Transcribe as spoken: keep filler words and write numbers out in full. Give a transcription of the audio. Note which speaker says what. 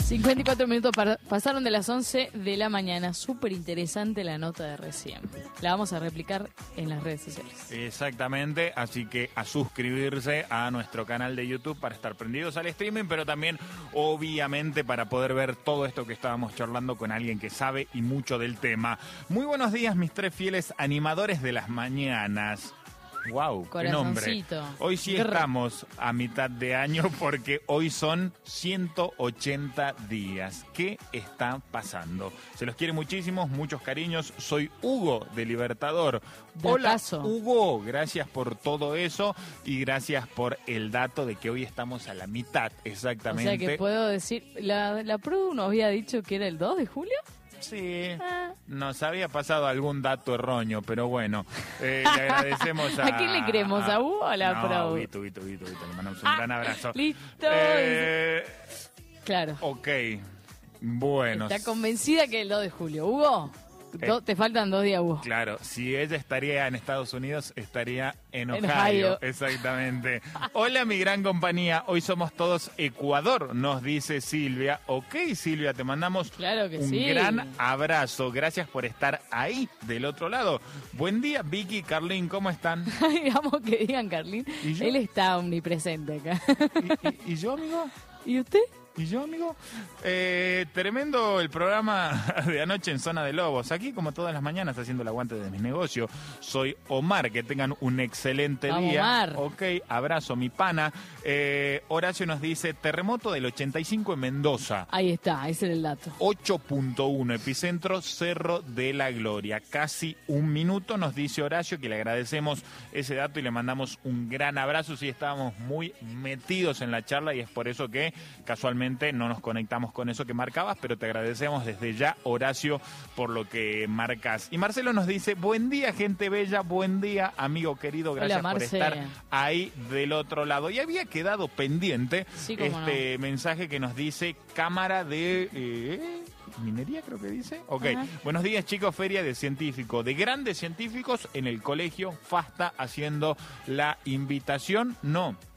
Speaker 1: cincuenta y cuatro minutos para, pasaron de las once de la mañana. Súper interesante la nota de recién. La vamos a replicar en las redes sociales.
Speaker 2: Exactamente, así que a suscribirse a nuestro canal de YouTube para estar prendidos al streaming, pero también, obviamente, para poder ver todo esto que estábamos charlando con alguien que sabe y mucho del tema. Muy buenos días, mis tres fieles animadores de las mañanas. Wow, qué nombre. Hoy sí
Speaker 1: Grr.
Speaker 2: Estamos a mitad de año porque hoy son ciento ochenta días. ¿Qué está pasando? Se los quiere muchísimo, muchos cariños. Soy Hugo de Libertador.
Speaker 1: ¿De
Speaker 2: Hola,
Speaker 1: acaso?
Speaker 2: Hugo, gracias por todo eso y gracias por el dato de que hoy estamos a la mitad, exactamente.
Speaker 1: O sea que puedo decir, la, la Produ nos había dicho que era el dos de julio.
Speaker 2: Sí,
Speaker 1: Ah.
Speaker 2: nos había pasado algún dato erróneo, pero bueno, eh, le agradecemos a...
Speaker 1: ¿A quién le creemos? ¿A Hugo o a la
Speaker 2: no,
Speaker 1: Produ?
Speaker 2: Huguito, Huguito, Huguito, Huguito, le mandamos un
Speaker 1: Ah,
Speaker 2: gran abrazo.
Speaker 1: listo.
Speaker 2: Eh,
Speaker 1: Claro.
Speaker 2: ok, bueno.
Speaker 1: Está convencida que es el dos de julio. Hugo, do- te faltan dos días, Hugo.
Speaker 2: Claro, si ella estaría en Estados Unidos, estaría en Ohio.
Speaker 1: En Ohio.
Speaker 2: Exactamente. Hola, mi gran compañía. Hoy somos todos Ecuador, nos dice Silvia. Ok, Silvia, te mandamos
Speaker 1: Claro que
Speaker 2: un
Speaker 1: sí.
Speaker 2: gran abrazo. Gracias por estar ahí, del otro lado. Buen día, Vicky, Carlín, ¿cómo están?
Speaker 1: Digamos que digan, Carlín.
Speaker 2: ¿Y yo?
Speaker 1: Él está omnipresente acá.
Speaker 2: ¿Y, y, y yo, amigo?
Speaker 1: ¿Y usted?
Speaker 2: ¿Y yo, amigo? Eh, tremendo el programa de anoche en Zona de Lobos. Aquí, como todas las mañanas, haciendo el aguante de mis negocios. Soy Omar, que tengan un excelente
Speaker 1: Vamos,
Speaker 2: día.
Speaker 1: Omar.
Speaker 2: Ok, abrazo, mi pana. Eh, Horacio nos dice, terremoto del ochenta y cinco en Mendoza.
Speaker 1: Ahí está, ese era el dato.
Speaker 2: ocho punto uno, epicentro Cerro de la Gloria. Casi un minuto, nos dice Horacio, que le agradecemos ese dato y le mandamos un gran abrazo. Sí, estábamos muy metidos en la charla y es por eso que casualmente no nos conectamos con eso que marcabas, pero te agradecemos desde ya, Horacio, por lo que marcas. Y Marcelo nos dice, buen día, gente bella, buen día, amigo querido, gracias
Speaker 1: Hola,
Speaker 2: por
Speaker 1: Marce.
Speaker 2: estar ahí del otro lado. Y había quedado pendiente
Speaker 1: Sí, cómo
Speaker 2: este mensaje que nos dice Cámara de... Eh, Minería, creo que dice. Ok.
Speaker 1: Ajá.
Speaker 2: Buenos días, chicos. Feria de científicos, de grandes científicos en el colegio FASTA, haciendo la invitación. No,